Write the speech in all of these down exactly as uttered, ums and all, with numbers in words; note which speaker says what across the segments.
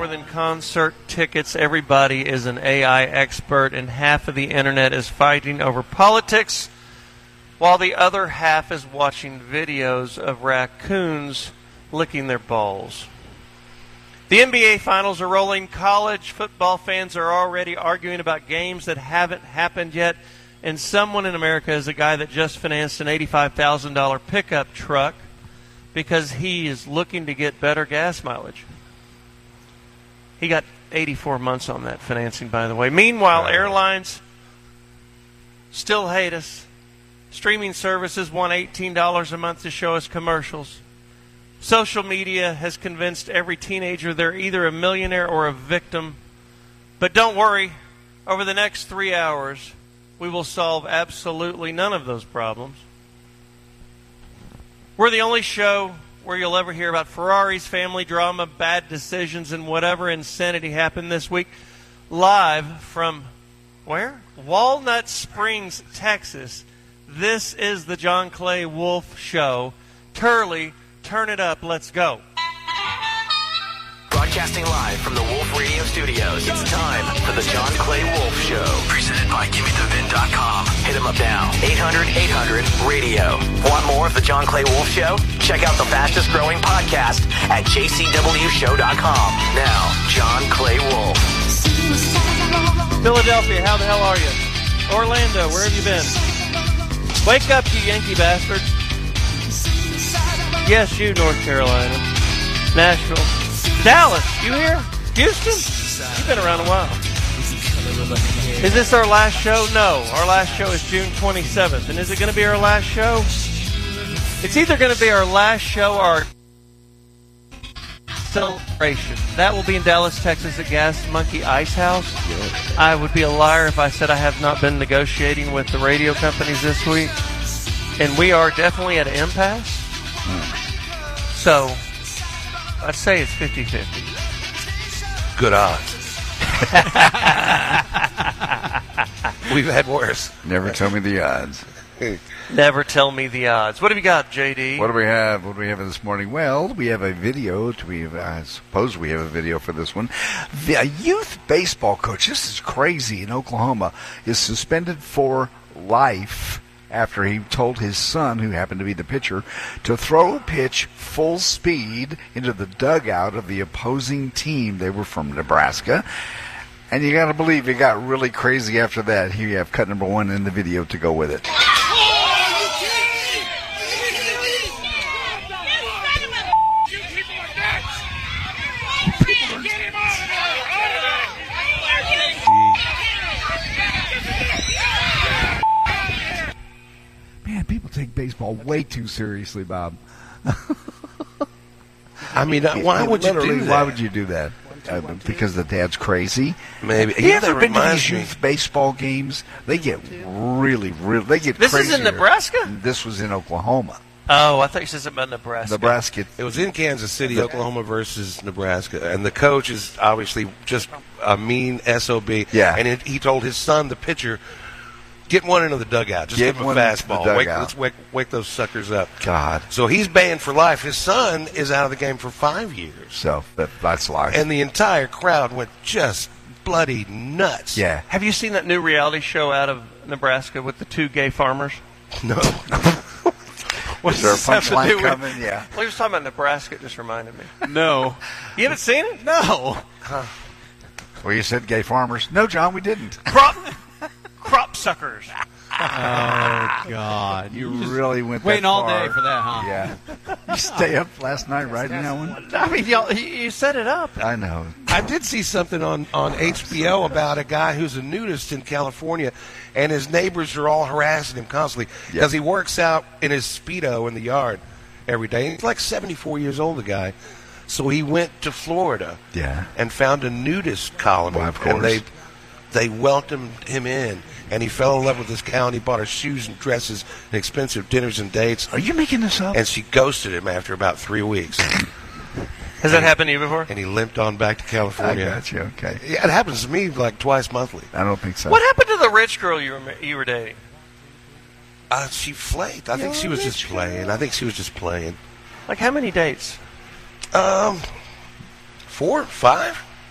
Speaker 1: more than concert tickets. Everybody is an A I expert, and half of the internet is fighting over politics, while the other half is watching videos of raccoons licking their balls. The N B A Finals are rolling. College football fans are already arguing about games that haven't happened yet. And someone in America is a guy that just financed an eighty-five thousand dollars pickup truck because he is looking to get better gas mileage. He got eighty-four months on that financing, by the way. Meanwhile, right. Airlines still hate us. Streaming services want eighteen dollars a month to show us commercials. Social media has convinced every teenager they're either a millionaire or a victim. But don't worry, over the next three hours, we will solve absolutely none of those problems. We're the only show where you'll ever hear about Ferrari's family drama, bad decisions, and whatever insanity happened this week. Live from, where? Walnut Springs, Texas. This is the John Clay Wolf Show. Turley, turn it up. Let's go.
Speaker 2: Broadcasting live from the Wolf Radio Studios, it's time for the John Clay Wolf Show. Presented by Gimme The Vin dot com. Hit him up now. eight hundred eight hundred radio. Want more of the John Clay Wolf Show? Check out the fastest growing podcast at J C W show dot com. Now, John Clay Wolf.
Speaker 1: Philadelphia, how the hell are you? Orlando, where have you been? Wake up, you Yankee bastards. Yes, you, North Carolina. Nashville. Dallas, you here? Houston? You've been around a while. Is this our last show? No. Our last show is June twenty-seventh. And is it going to be our last show? It's either going to be our last show or our celebration. That will be in Dallas, Texas at Gas Monkey Ice House. I would be a liar if I said I have not been negotiating with the radio companies this week. And we are definitely at an impasse. So I'd say it's fifty-fifty.
Speaker 3: Good odds. We've had worse.
Speaker 4: Never tell me the odds.
Speaker 1: Never tell me the odds. What have you got, J D?
Speaker 4: What do we have? What do we have this morning? Well, we have a video. We have, I suppose we have a video for this one. The, a youth baseball coach, this is crazy, in Oklahoma, is suspended for life after he told his son, who happened to be the pitcher, to throw a pitch full speed into the dugout of the opposing team. They were from Nebraska. And you got to believe it got really crazy after that. Here you have cut number one in the video to go with it. Man, people take baseball way too seriously, Bob.
Speaker 3: I mean, why would you do that?
Speaker 4: Why would you do that? Uh, because the dad's crazy?
Speaker 3: Maybe.
Speaker 4: Have you
Speaker 3: Yeah,
Speaker 4: ever
Speaker 3: that
Speaker 4: been to
Speaker 3: reminds
Speaker 4: these
Speaker 3: me.
Speaker 4: youth baseball games? They get really, really, they get
Speaker 1: This
Speaker 4: crazier.
Speaker 1: is in Nebraska?
Speaker 4: This was in Oklahoma.
Speaker 1: Oh, I thought you said something about Nebraska.
Speaker 4: Nebraska.
Speaker 3: It was in Kansas City, Oklahoma versus Nebraska, and the coach is obviously just a mean S O B.
Speaker 4: Yeah.
Speaker 3: And it, he told his son, the pitcher, get one into the dugout. Just
Speaker 4: Get
Speaker 3: give him a
Speaker 4: one into the
Speaker 3: fastball. Wake,
Speaker 4: dugout.
Speaker 3: let's wake, wake those suckers up.
Speaker 4: God.
Speaker 3: So he's banned for life. His son is out of the game for five years.
Speaker 4: So that, that's life.
Speaker 3: And the entire crowd went just bloody nuts.
Speaker 4: Yeah.
Speaker 1: Have you seen that new reality show out of Nebraska with the two gay farmers?
Speaker 3: No.
Speaker 4: Is there a
Speaker 1: does this have to
Speaker 4: punchline
Speaker 1: do with-
Speaker 4: coming? Yeah.
Speaker 1: Well, he was talking about Nebraska. It just reminded me.
Speaker 5: No.
Speaker 1: You haven't seen it?
Speaker 5: No.
Speaker 4: Well, you said gay farmers. No, John, we didn't.
Speaker 1: Crop, crop suckers.
Speaker 5: Oh, God.
Speaker 4: You really went that
Speaker 5: Waiting all
Speaker 4: far.
Speaker 5: day for that, huh?
Speaker 4: Yeah. You stay up last night writing that one?
Speaker 1: I mean, y'all, you, you set it up.
Speaker 4: I know.
Speaker 3: I did see something on, on H B O about a guy who's a nudist in California, and his neighbors are all harassing him constantly because he works out in his Speedo in the yard every day. He's like seventy-four years old, the guy. So he went to Florida
Speaker 4: Yeah.
Speaker 3: and found a nudist colony.
Speaker 4: Why, of course.
Speaker 3: And they, they welcomed him in, and he fell in love with this gal, and he bought her shoes and dresses and expensive dinners and dates.
Speaker 4: Are you making this up?
Speaker 3: And she ghosted him after about three weeks.
Speaker 1: Has that happened to you before?
Speaker 3: And he limped on back to
Speaker 4: I
Speaker 3: California.
Speaker 4: got you. Okay.
Speaker 3: Yeah, it happens to me like twice monthly.
Speaker 4: I don't think so.
Speaker 1: What happened to the rich girl you were ma- you were dating?
Speaker 3: Uh, she flaked. I think she was just playing. I think she was just playing.
Speaker 1: Like how many dates?
Speaker 3: Um, four, five.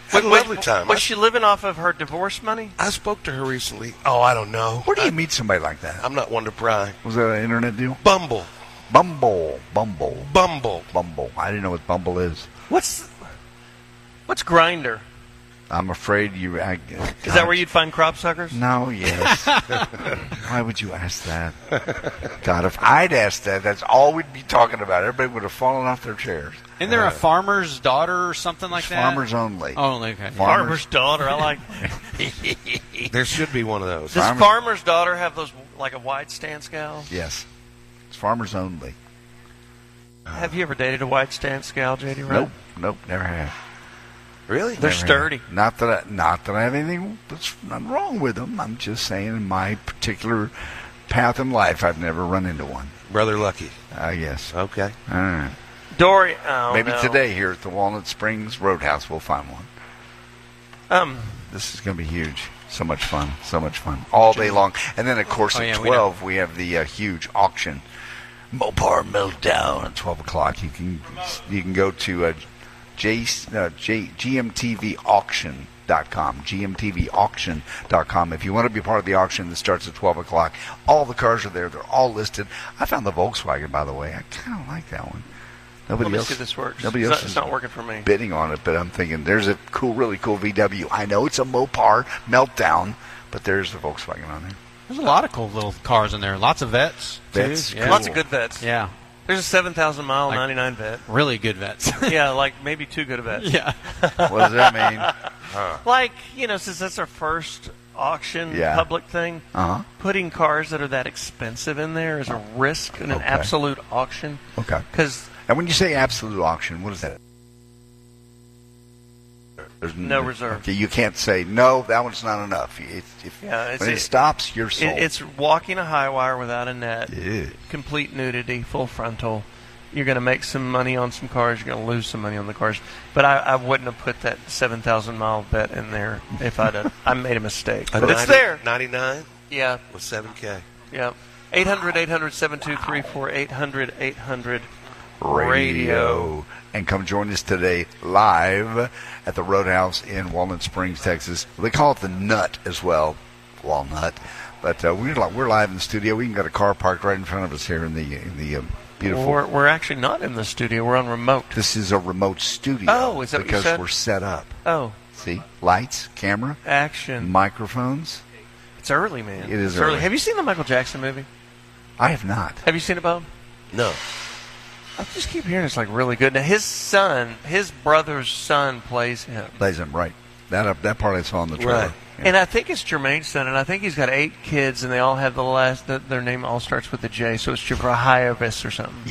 Speaker 3: Had a lovely time.
Speaker 1: Was
Speaker 3: I,
Speaker 1: she living off of her divorce money?
Speaker 3: I spoke to her recently. Oh, I don't know.
Speaker 4: Where do you
Speaker 3: I,
Speaker 4: meet somebody like that?
Speaker 3: I'm not one to pry.
Speaker 4: Was that an internet deal?
Speaker 3: Bumble.
Speaker 4: Bumble. Bumble.
Speaker 3: Bumble.
Speaker 4: Bumble. I didn't know what Bumble is.
Speaker 1: What's What's Grindr?
Speaker 4: I'm afraid you... I,
Speaker 1: Is that where you'd find crop suckers?
Speaker 4: No, yes. Why would you ask that? God, if I'd asked that, that's all we'd be talking about. Everybody would have fallen off their chairs.
Speaker 5: Isn't there a farmer's daughter or something like
Speaker 4: It's
Speaker 5: that?
Speaker 4: farmers only.
Speaker 5: Oh, okay.
Speaker 1: Farmer's daughter. I like.
Speaker 3: There should be one of those.
Speaker 1: Does
Speaker 4: Farmer-
Speaker 1: farmer's daughter have those like a wide stance gal?
Speaker 4: Yes. It's farmers only.
Speaker 1: Have you ever dated a wide stance gal, J D? Right?
Speaker 4: Nope. Nope. Never have.
Speaker 3: Really?
Speaker 1: They're
Speaker 4: Never
Speaker 1: sturdy.
Speaker 4: have. Not that I, not that I have anything that's not wrong with them. I'm just saying in my particular path in life, I've never run into one.
Speaker 3: Brother Lucky.
Speaker 4: I guess.
Speaker 3: Okay.
Speaker 4: All right.
Speaker 1: Dory. Oh,
Speaker 4: Maybe
Speaker 1: no.
Speaker 4: today here at the Walnut Springs Roadhouse we'll find one.
Speaker 1: Um.
Speaker 4: This is going to be huge. So much fun. So much fun. All day long. And then, of course,
Speaker 5: Oh,
Speaker 4: at
Speaker 5: yeah, we
Speaker 4: twelve, we, have the uh, huge auction. Mopar Meltdown at twelve o'clock. You can you can go to uh, J, uh, J, G M T V auction dot com. G M T V auction dot com. If you want to be part of the auction that starts at twelve o'clock, all the cars are there. They're all listed. I found the Volkswagen, by the way. I kind of like that one. Nobody
Speaker 1: Let me
Speaker 4: else,
Speaker 1: see if this works.
Speaker 4: Nobody
Speaker 1: It's
Speaker 4: else
Speaker 1: not-
Speaker 4: is
Speaker 1: it's not working for me.
Speaker 4: bidding on it, but I'm thinking there's a cool, really cool V W. I know it's a Mopar Meltdown, but there's the Volkswagen on there.
Speaker 5: There's a lot of cool little cars in there. Lots of vets. too.
Speaker 4: Vets,
Speaker 5: Yeah.
Speaker 1: Lots of good vets.
Speaker 5: Yeah.
Speaker 1: There's a seven thousand mile
Speaker 5: Like-
Speaker 1: ninety-nine vet.
Speaker 5: Really good vets.
Speaker 1: Yeah, like maybe two good vets.
Speaker 5: yeah.
Speaker 4: What does that mean?
Speaker 1: Like, you know, since that's our first auction
Speaker 4: Yeah.
Speaker 1: public thing,
Speaker 4: Uh-huh.
Speaker 1: putting cars that are that expensive in there is a risk in an
Speaker 4: Okay.
Speaker 1: absolute auction.
Speaker 4: Okay.
Speaker 1: Because
Speaker 4: And when you say absolute auction, what is that? There's
Speaker 1: No reserve.
Speaker 4: Okay, you can't say no. That one's not enough. If, if,
Speaker 1: Yeah, it's-
Speaker 4: when it,
Speaker 1: it-
Speaker 4: stops, you're sold.
Speaker 1: it, it's walking a high wire without a net,
Speaker 4: Yeah.
Speaker 1: complete nudity, full frontal. You're going to make some money on some cars. You're going to lose some money on the cars. But I, I wouldn't have put that seven thousand mile bet in there if I'd have, I made a mistake.
Speaker 3: A
Speaker 1: But it's
Speaker 3: ninety
Speaker 1: there.
Speaker 3: ninety-nine
Speaker 1: Yeah,
Speaker 3: with seven K.
Speaker 1: yeah. eight hundred, eight hundred, seven two three four, eight hundred, eight hundred
Speaker 4: Radio.
Speaker 1: radio.
Speaker 4: And come join us today live at the Roadhouse in Walnut Springs, Texas. They call it the Nut as well, Walnut. But uh, we're li- we're live in the studio. We even got a car parked right in front of us here in the in the uh, beautiful.
Speaker 1: We're, we're actually not in the studio. We're on remote.
Speaker 4: This is a remote studio.
Speaker 1: Oh, is that what you
Speaker 4: because
Speaker 1: said?
Speaker 4: we're set up.
Speaker 1: Oh,
Speaker 4: See, lights, camera,
Speaker 1: action.
Speaker 4: microphones.
Speaker 1: It's early, man.
Speaker 4: It is
Speaker 1: It's early.
Speaker 4: early.
Speaker 1: Have you seen the Michael Jackson movie?
Speaker 4: I have not.
Speaker 1: Have you seen it, Bob?
Speaker 3: No.
Speaker 1: I just keep hearing it's like really good. Now his son, his brother's son, plays him,
Speaker 4: Plays them right. That uh, that part I saw in the trailer.
Speaker 3: Right.
Speaker 4: Yeah.
Speaker 1: and I think it's Jermaine's son, and I think he's got eight kids, and they all have the last. The, their name all starts with a J, so it's Jebrahiavis or something.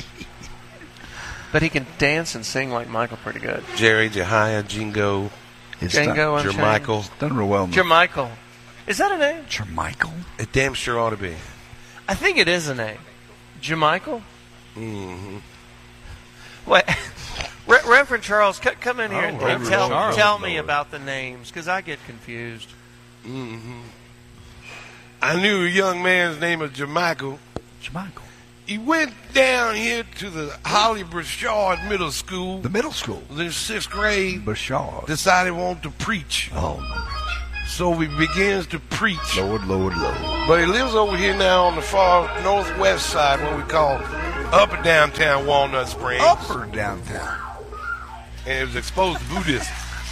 Speaker 1: But he can dance and sing like Michael pretty good.
Speaker 3: Jerry, Jehiah, Jingo,
Speaker 4: It's
Speaker 1: Django
Speaker 4: done,
Speaker 1: Unchained.
Speaker 3: Jermichael.
Speaker 4: done real well. in the-
Speaker 1: Jermichael. Is that a name?
Speaker 4: Jermichael?
Speaker 3: It damn sure ought to be.
Speaker 1: I think it is a name. Jermichael?
Speaker 3: Mm-hmm.
Speaker 1: Wait, Re- Reverend Charles, c- come in here
Speaker 3: Oh,
Speaker 1: and, and
Speaker 3: Reverend
Speaker 1: tell,
Speaker 3: Charles.
Speaker 1: tell me about the names, because I get confused.
Speaker 3: Mm-hmm. I knew a young man's name was Jermichael.
Speaker 4: Jermichael.
Speaker 3: He went down here to the Holly Brashard Middle School.
Speaker 4: The middle school.
Speaker 3: In sixth grade,
Speaker 4: Bashar.
Speaker 3: decided he wanted to preach.
Speaker 4: Oh,
Speaker 3: So he begins to preach.
Speaker 4: Lord, Lord, Lord.
Speaker 3: But he lives over here now on the far northwest side, what we call upper downtown Walnut Springs.
Speaker 4: Upper downtown.
Speaker 3: And it was exposed to Buddhism.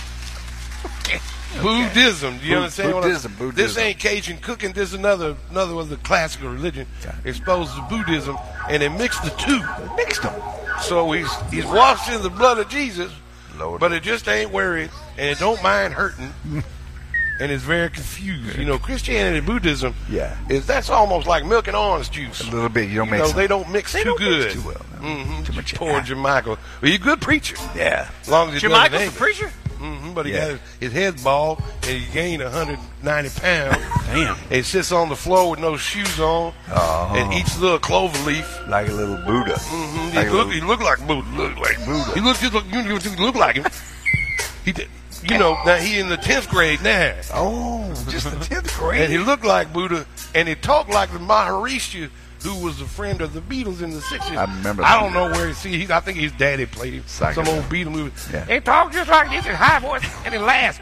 Speaker 3: Buddhism, do you
Speaker 4: Bu-
Speaker 3: understand? what I-
Speaker 4: Buddhism, Buddhism.
Speaker 3: This ain't Cajun cooking. This is another another of the classical religion exposed to Buddhism, and they mixed the two.
Speaker 4: Mixed them.
Speaker 3: So he's he's washed in the blood of Jesus,
Speaker 4: Lord.
Speaker 3: but it just ain't worried, and it don't mind hurting, and it's very confused. You know, Christianity and Buddhism,
Speaker 4: Yeah.
Speaker 3: is that's almost like milk and orange juice.
Speaker 4: A little bit. You don't
Speaker 3: You
Speaker 4: mix
Speaker 3: know,
Speaker 4: them.
Speaker 3: they don't mix
Speaker 4: They
Speaker 3: too
Speaker 4: don't
Speaker 3: good.
Speaker 4: mix too well, no.
Speaker 3: Mm-hmm.
Speaker 4: Too much
Speaker 3: Poor
Speaker 4: acid.
Speaker 3: Jermichael. Well, he's a good preacher.
Speaker 4: Yeah.
Speaker 3: As long as he does it
Speaker 1: Jermichael's
Speaker 3: ain't.
Speaker 1: the preacher?
Speaker 3: Mm-hmm, but he
Speaker 4: Yeah.
Speaker 3: got his, his head bald, and he gained one hundred ninety pounds.
Speaker 5: Damn.
Speaker 3: And he sits on the floor with no shoes on,
Speaker 4: Oh.
Speaker 3: and eats a little clover leaf.
Speaker 4: Like a little Buddha.
Speaker 3: Mm-hmm. He,
Speaker 4: Like a
Speaker 3: look,
Speaker 4: little-
Speaker 3: he look like Buddha. Look like
Speaker 4: Buddha.
Speaker 3: He looks just look, you know, just look like him. He, did- you know, now he in the tenth grade now,
Speaker 4: Oh, just the tenth grade.
Speaker 3: and he looked like Buddha, and he talked like the Maharishi who was a friend of the Beatles in the sixties.
Speaker 4: I remember
Speaker 3: I
Speaker 4: that.
Speaker 3: don't know where he see. He, I think his daddy played him.
Speaker 4: Psycho.
Speaker 3: Some old Beatle movie.
Speaker 4: Yeah.
Speaker 3: He talked just like this in high voice, and he laughs.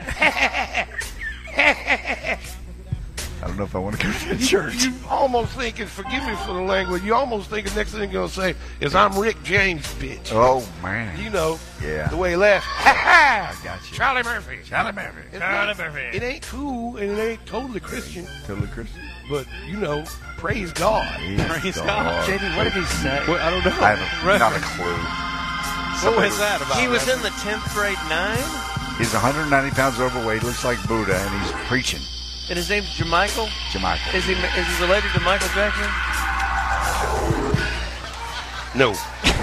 Speaker 4: I don't know if I want to go to church.
Speaker 3: You almost thinking, forgive me for the language, you almost think the next thing you're going to say is, I'm Rick James, bitch.
Speaker 4: Oh, man.
Speaker 3: You know,
Speaker 4: Yeah.
Speaker 3: the way he laughs. I
Speaker 4: got you.
Speaker 3: Charlie Murphy.
Speaker 4: Charlie Murphy.
Speaker 3: It's not- It ain't cool, and it ain't totally Christian,
Speaker 4: Totally Christian.
Speaker 3: but, you know, praise God.
Speaker 5: Praise God.
Speaker 1: J D, what did he say?
Speaker 5: Well, I don't know.
Speaker 4: I have not a clue.
Speaker 5: What was that about?
Speaker 1: He was in the tenth grade nine,
Speaker 4: He's one hundred ninety pounds overweight, looks like Buddha, and he's preaching.
Speaker 1: and his name's Jamichael.
Speaker 4: Jamichael.
Speaker 1: Is he is he related to Michael Jackson?
Speaker 3: No.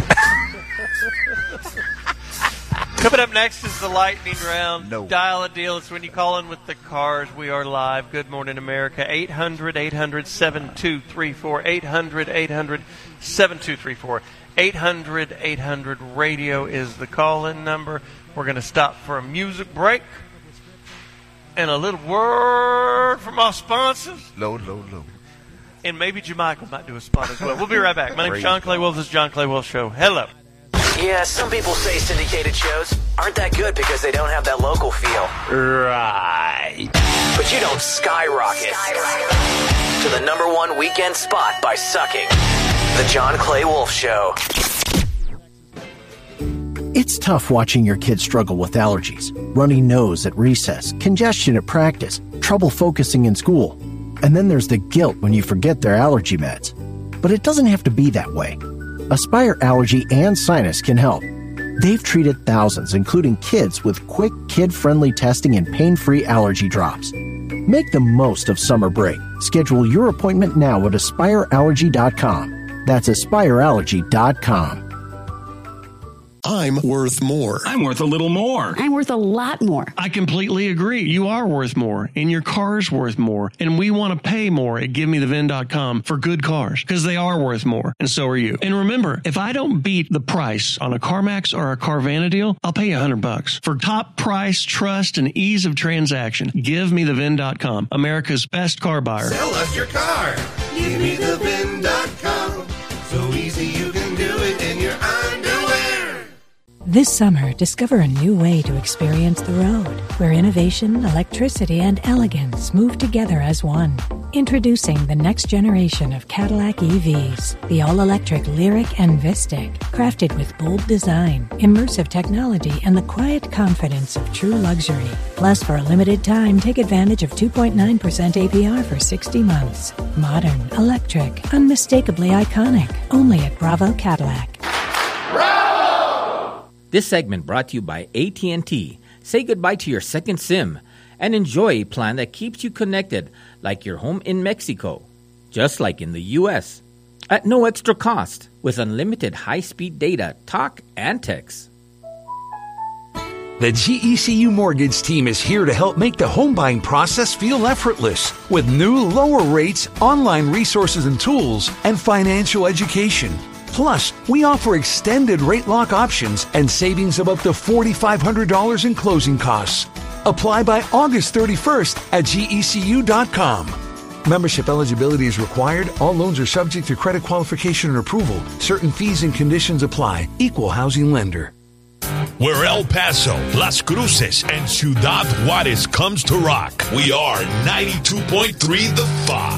Speaker 1: Coming up next is the lightning round.
Speaker 4: No.
Speaker 1: Dial a deal. It's when you call in with the cars. We are live. Good morning, America. eight hundred, eight hundred, seven two three four. eight hundred, eight hundred, seven two three four. eight hundred, eight hundred radio is the call-in number. We're going to stop for a music break. And a little word from our sponsors.
Speaker 4: Low, low, low.
Speaker 1: And maybe Jamichael might do a spot as well. We'll be right back. My name is John Clay Wolf. This is John Clay Wolf Show. Hello.
Speaker 2: Yeah, some people say syndicated shows aren't that good because they don't have that local feel.
Speaker 1: Right.
Speaker 2: But you don't skyrocket to the number one weekend spot by sucking. The John Clay Wolf Show.
Speaker 6: It's tough watching your kids struggle with allergies, runny nose at recess, congestion at practice, trouble focusing in school. And then there's the guilt when you forget their allergy meds. But it doesn't have to be that way. Aspire Allergy and Sinus can help. They've treated thousands, including kids, with quick, kid-friendly testing and pain-free allergy drops. Make the most of summer break. Schedule your appointment now at aspire allergy dot com. That's aspire allergy dot com.
Speaker 7: I'm worth more.
Speaker 8: I'm worth a little more.
Speaker 9: I'm worth a lot more.
Speaker 10: I completely agree. You are worth more, and your car's worth more, and we want to pay more at give me the vin dot com for good cars, because they are worth more, and so are you. And remember, if I don't beat the price on a CarMax or a Carvana deal, I'll pay you a hundred bucks. For top price, trust, and ease of transaction, give me the vin dot com, America's best car buyer.
Speaker 3: Sell us your car. give me the vin dot com. So easy you can do it in your underwear.
Speaker 11: This summer, discover a new way to experience the road, where innovation, electricity, and elegance move together as one. Introducing the next generation of Cadillac E Vs, the all-electric Lyriq and Vistiq, crafted with bold design, immersive technology, and the quiet confidence of true luxury. Plus, for a limited time, take advantage of two point nine percent A P R for sixty months. Modern, electric, unmistakably iconic. Only at Bravo Cadillac.
Speaker 12: This segment brought to you by A T and T. Say goodbye to your second SIM and enjoy a plan that keeps you connected like you're home in Mexico, just like in the U S, at no extra cost with unlimited high-speed data, talk, and text.
Speaker 13: The G E C U Mortgage team is here to help make the home buying process feel effortless with new lower rates, online resources and tools, and financial education. Plus, we offer extended rate lock options and savings of up to four thousand five hundred dollars in closing costs. Apply by August thirty-first at G E C U dot com. Membership eligibility is required. All loans are subject to credit qualification and approval. Certain fees and conditions apply. Equal housing lender.
Speaker 14: Where El Paso, Las Cruces, and Ciudad Juarez comes to rock, we are ninety-two point three The Fox.